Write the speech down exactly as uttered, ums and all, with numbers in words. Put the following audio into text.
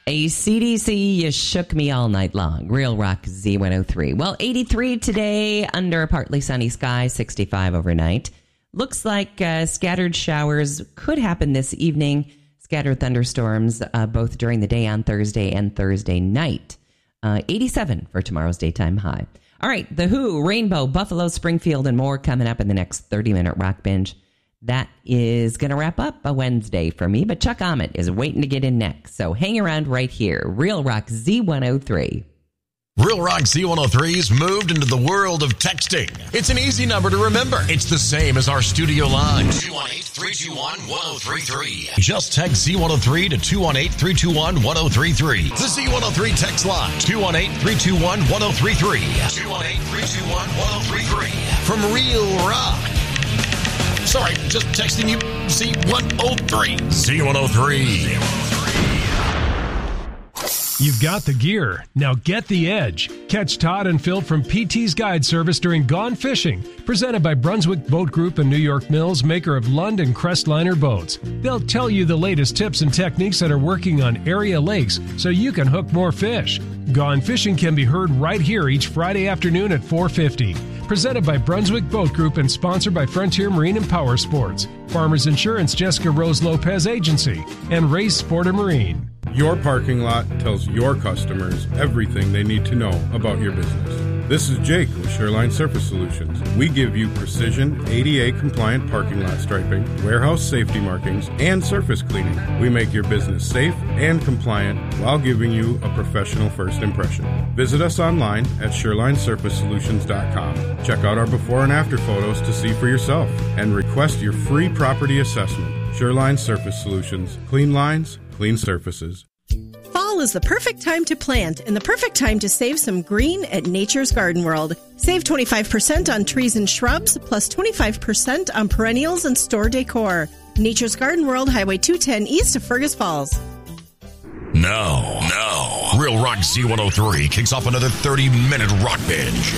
A C D C, you shook me all night long. Real Rock Z one oh three. Well, eighty-three today under a partly sunny sky, sixty-five overnight. Looks like uh, scattered showers could happen this evening. Scattered thunderstorms uh, both during the day on Thursday and Thursday night. Uh, eighty-seven for tomorrow's daytime high. All right, The Who, Rainbow, Buffalo, Springfield, and more coming up in the next thirty-minute Rock Binge. That is going to wrap up a Wednesday for me, but Chuck Ahmet is waiting to get in next. So hang around right here. Real Rock Z one oh three. Real Rock Z one oh three's moved into the world of texting. It's an easy number to remember. It's the same as our studio line. two one eight, three two one, one oh three three. Just text Z one oh three to two one eight, three two one, one oh three three. The Z one oh three text line. two one eight, three two one, one oh three three. two one eight, three two one, one oh three three. From Real Rock. Sorry, just texting you Z one oh three. Z one oh three. You've got the gear. Now get the edge. Catch Todd and Phil from P T's Guide Service during Gone Fishing, presented by Brunswick Boat Group and New York Mills, maker of Lund and Crestliner boats. They'll tell you the latest tips and techniques that are working on area lakes so you can hook more fish. Gone Fishing can be heard right here each Friday afternoon at four fifty. Presented by Brunswick Boat Group and sponsored by Frontier Marine and Power Sports, Farmers Insurance Jessica Rose Lopez Agency, and Race Sport and Marine. Your parking lot tells your customers everything they need to know about your business. This is Jake with Shoreline Surface Solutions. We give you precision A D A-compliant parking lot striping, warehouse safety markings, and surface cleaning. We make your business safe and compliant while giving you a professional first impression. Visit us online at shoreline surface solutions dot com. Check out our before and after photos to see for yourself, and request your free property assessment. Shoreline Surface Solutions. Clean lines, clean surfaces. Fall is the perfect time to plant and the perfect time to save some green at Nature's Garden World. Save twenty-five percent on trees and shrubs, plus twenty-five percent on perennials and store decor. Nature's Garden World, Highway two ten east of Fergus Falls. Now, now, Real Rock Z one oh three kicks off another thirty-minute rock binge.